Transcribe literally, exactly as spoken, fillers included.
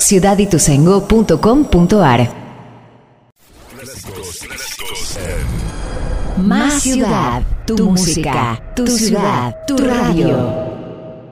ciudad ituzaingó punto com punto ar. Más ciudad, tu música, tu ciudad, tu radio.